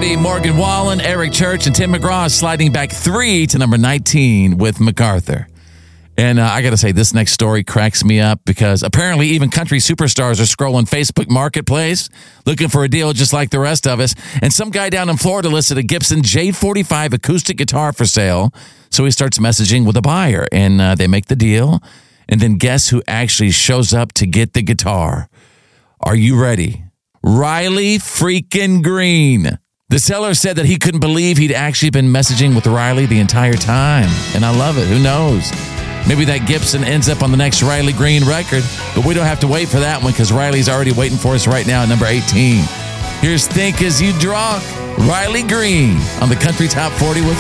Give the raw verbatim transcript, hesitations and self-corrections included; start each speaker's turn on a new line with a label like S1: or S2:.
S1: forty, Morgan Wallen, Eric Church, and Tim McGraw sliding back three to number nineteen with MacArthur. And uh, I got to say, this next story cracks me up because apparently even country superstars are scrolling Facebook Marketplace looking for a deal just like the rest of us. And some guy down in Florida listed a Gibson J forty-five acoustic guitar for sale. So he starts messaging with a buyer, and uh, they make the deal. And then guess who actually shows up to get the guitar? Are you ready? Riley freaking Green. The seller said that he couldn't believe he'd actually been messaging with Riley the entire time. And I love it. Who knows? Maybe that Gibson ends up on the next Riley Green record, but we don't have to wait for that one because Riley's already waiting for us right now at number eighteen. Here's Think As You Drunk, Riley Green on the Country Top forty with